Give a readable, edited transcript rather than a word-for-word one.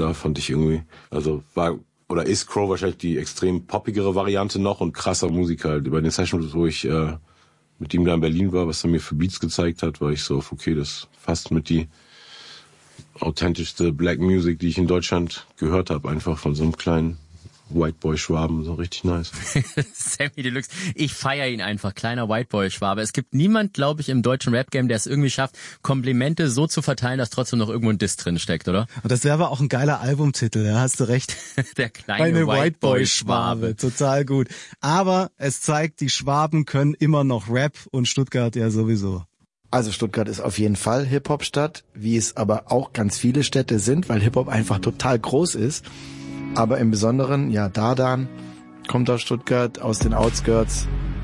da fand ich irgendwie, also war oder ist Crow wahrscheinlich die extrem poppigere Variante noch und krasser Musiker halt. Bei den Sessions, wo ich mit ihm da in Berlin war, was er mir für Beats gezeigt hat, war ich so auf, okay, das fast mit die authentischste Black Music, die ich in Deutschland gehört habe, einfach von so einem kleinen White Boy Schwaben, so richtig nice. Sammy Deluxe, ich feiere ihn einfach, kleiner White Boy Schwabe. Es gibt niemand, glaube ich, im deutschen Rap-Game, der es irgendwie schafft, Komplimente so zu verteilen, dass trotzdem noch irgendwo ein Diss drin steckt, oder? Und das wäre aber auch ein geiler Albumtitel, da hast du recht. Der kleine White Boy Schwabe. Total gut. Aber es zeigt, die Schwaben können immer noch Rap und Stuttgart ja sowieso. Also Stuttgart ist auf jeden Fall Hip-Hop-Stadt, wie es aber auch ganz viele Städte sind, weil Hip-Hop einfach total groß ist. Aber im Besonderen, ja, Dardan kommt aus Stuttgart, aus den Outskirts,